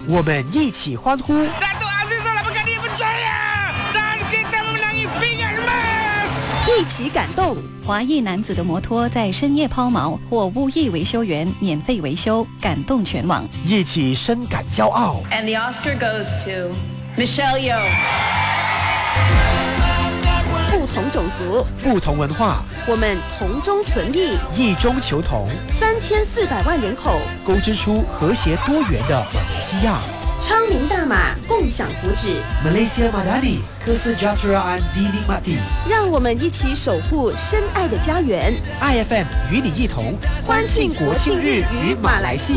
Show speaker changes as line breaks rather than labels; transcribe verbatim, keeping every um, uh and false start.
我们一起欢呼。
一起感动，
华裔男子的摩托在深夜抛锚，或无意维修员免费维修，感动全网。
一起深感骄傲。
And the Oscar goes to Michelle Yeoh。
不同种族，
不同文化，
我们同中存异，
异中求同。
三千四百万人口，
勾织出和谐多元的马来西亚。
昌明大马，共享福祉。
Malaysia Madani Kesejahteraan Dinikmati。
让我们一起守护深爱的家园。
I F M 与你一同欢庆国庆日与马来西亚。